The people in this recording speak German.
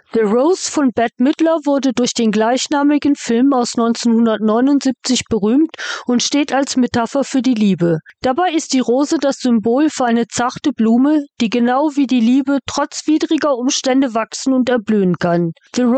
The Rose von Bette Midler wurde durch den gleichnamigen Film aus 1979 berühmt und steht als Metapher für die Liebe. Dabei ist die Rose das Symbol für eine zarte Blume, die genau wie die Liebe trotz widriger Umstände wachsen und erblühen kann. The